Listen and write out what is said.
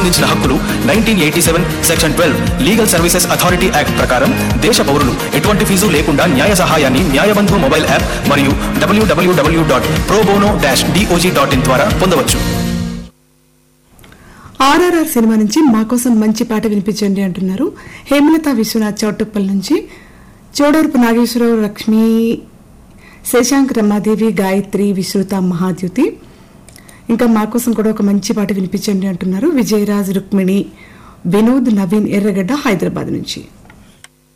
సంబంధించిన హక్కులు 1987 section 12 legal services authority act ప్రకారం దేశ పౌరులు ఎటువంటి ఫీజు లేకుండా న్యాయ సహాయాన్ని న్యాయబంధు మొబైల్ యాప్ మరియు www.probono-dog.in ద్వారా పొందవచ్చు. ఆర్ఆర్ఆర్ సినిమా నుంచి మా కోసం మంచి పాట వినిపించండి అంటున్నారు హేమలత విశ్వనాథ్ చౌటుప్పల్ నుంచి. చోడూర్పు నాగేశ్వరరావు, లక్ష్మి, శశాంక్, రమాదేవి, గాయత్రి, విశ్రుత, మహాద్యుతి. ఇంకా మా కోసం కూడా ఒక మంచి పాట వినిపించండి అంటున్నారు విజయరాజ్, రుక్మిణి, వినోద్, నవీన్, ఎర్రగడ్డ, హైదరాబాద్ నుంచి.